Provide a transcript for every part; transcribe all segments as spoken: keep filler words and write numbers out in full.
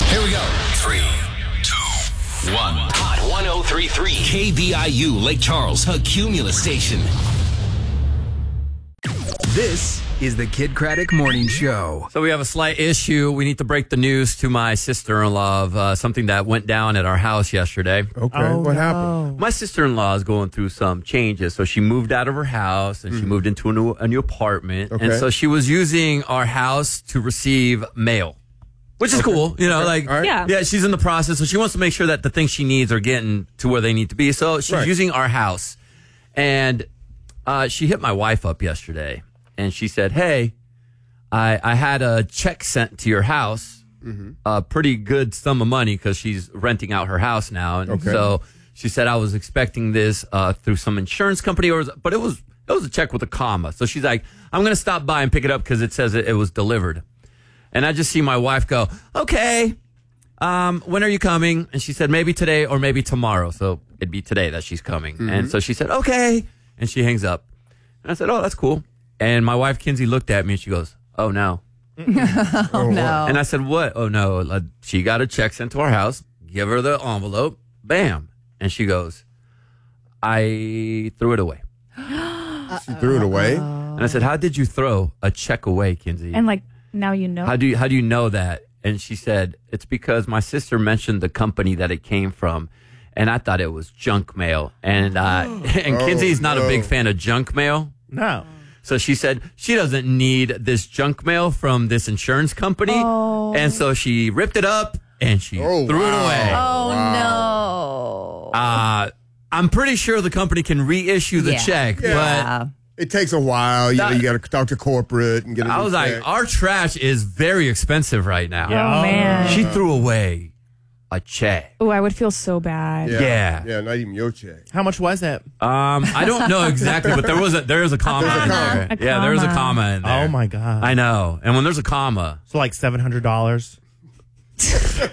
Here we go. Three, two, one. Hot one oh three point three. K B I U, Lake Charles, Accumulus Station. This is the Kid Craddock Morning Show. So we have a slight issue. We need to break the news to my sister-in-law of uh, something that went down at our house yesterday. Okay, Oh, what no. happened? My sister-in-law is going through some changes. So she moved out of her house and she moved into a new, a new apartment. Okay. And so she was using our house to receive mail, which is cool. You know, Okay. like, All right. Yeah. yeah, she's in the process. So she wants to make sure that the things she needs are getting to where they need to be. So she's Right. using our house. And uh, she hit my wife up yesterday. And she said, hey, I, I had a check sent to your house, Mm-hmm. a pretty good sum of money because she's renting out her house now. And Okay. so she said I was expecting this uh, through some insurance company, or but it was it was a check with a comma. So she's like, I'm going to stop by and pick it up because it says it, it was delivered. And I just see my wife go, okay, um, when are you coming? And she said, maybe today or maybe tomorrow. So it'd be today that she's coming. Mm-hmm. And so she said, okay. And she hangs up. And I said, oh, that's cool. And my wife, Kinsey, looked at me and she goes, oh, no. Oh, no. And I said, what? Oh, no. Like, she got a check sent to our house. Give her the envelope. Bam. And she goes, I threw it away. She threw it away. And I said, how did you throw a check away, Kinsey? And like, now you know. How do you, how do you know that? And she said, it's because my sister mentioned the company that it came from. And I thought it was junk mail. And uh, and Kinsey's not no. a big fan of junk mail. No. So she said she doesn't need this junk mail from this insurance company. Oh. And so she ripped it up and she Oh, threw it wow. away. Oh, no. Uh, I'm pretty sure the company can reissue the Yeah. check, Yeah. It takes a while. You, know, That- you got to talk to corporate and get it. but I was like, our trash is very expensive right now. Oh, man. She threw away a check. Oh, I would feel so bad. yeah. yeah. Yeah, not even your check. How much was that? Um, I don't know exactly, but there was a there is a comma. There's a in comma. there. A Yeah, there is a comma. comma in there. Oh my god! I know. And when there's a comma, So like seven hundred dollars. So,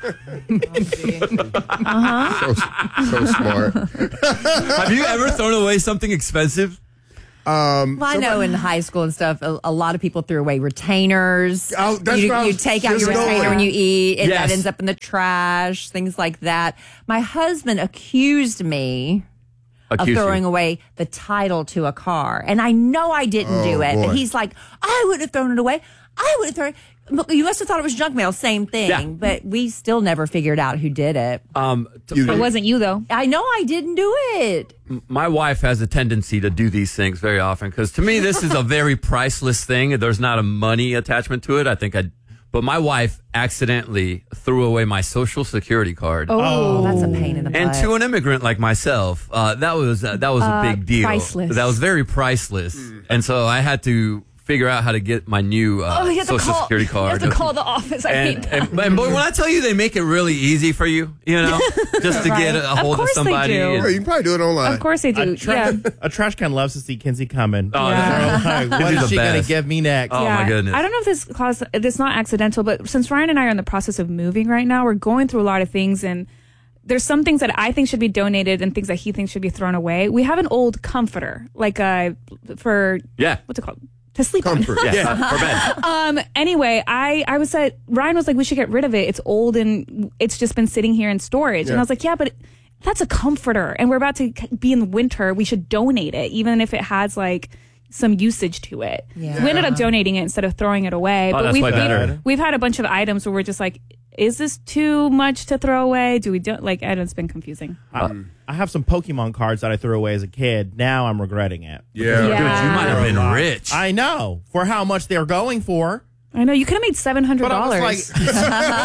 so smart. have you ever thrown away something expensive? Um, Well, I know in high school and stuff, a, a lot of people threw away retainers. Oh, that's you, what I you was take out just your retainer going. when you eat, and Yes. that ends up in the trash, things like that. My husband accused me Accuse of you. throwing away the title to a car. And I know I didn't Oh, do it, boy. but he's like, I would have thrown it away. I would have thrown it. Look, you must have thought it was junk mail, same thing. Yeah. But we still never figured out who did it. Um, t- You- It wasn't you, though. I know I didn't do it. my wife has a tendency to do these things very often because to me this is a very priceless thing. There's not a money attachment to it. I think I, but my wife accidentally threw away my social security card. Oh, That's a pain in the butt. And to an immigrant like myself, uh, that was uh, that was a big deal. priceless. That was very priceless, and so I had to figure out how to get my new uh, Oh, you have to social call, security card. You have to call the office. I hate And, that. and, and boy, when I tell you they make it really easy for you, you know, just to get a Of hold of, course they somebody. do. yeah, you can probably do it online. Of course they do. A, tra- yeah. a trash can loves to see Kinsey coming. Oh, Yeah. Like, what Kinsey's is the she gonna best. give me next? Oh, my goodness. I don't know if this caused, it's not accidental, but since Ryan and I are in the process of moving right now, we're going through a lot of things, and there's some things that I think should be donated and things that he thinks should be thrown away. We have an old comforter, like uh for Yeah. what's it called? To sleep Comfort. on. Yeah, uh, for bed. Um. Anyway, I I was at Ryan was like, we should get rid of it. It's old and it's just been sitting here in storage. Yeah. And I was like, yeah, but it, that's a comforter, and we're about to be in the winter. We should donate it, even if it has like some usage to it. Yeah. So we ended up donating it instead of throwing it away. Oh, but that's we've, way better. we've we've had a bunch of items where we're just like, is this too much to throw away? Do we do like? I know it's been confusing. I, I have some Pokemon cards that I threw away as a kid. Now I'm regretting it. Yeah. Dude, Yeah. you might have been rich. I know for how much they're going for. I know you could have made seven hundred But I was dollars.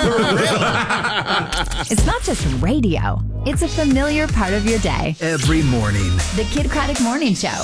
like, It's not just radio. It's a familiar part of your day. Every morning. The Kid Craddock Morning Show.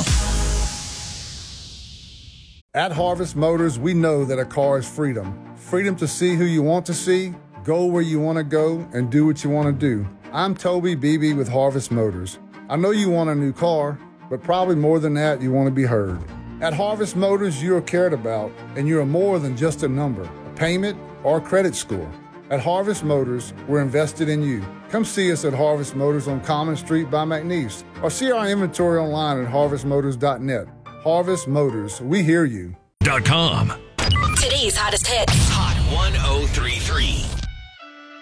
At Harvest Motors, we know that a car is freedom. Freedom to see who you want to see, go where you want to go, and do what you want to do. I'm Toby Beebe with Harvest Motors. I know you want a new car, but probably more than that, you want to be heard. At Harvest Motors, you are cared about, and you are more than just a number, a payment, or a credit score. At Harvest Motors, we're invested in you. Come see us at Harvest Motors on Common Street by McNeese, or see our inventory online at harvest motors dot net. Harvest Motors, we hear you. Dot com. Today's hottest hits.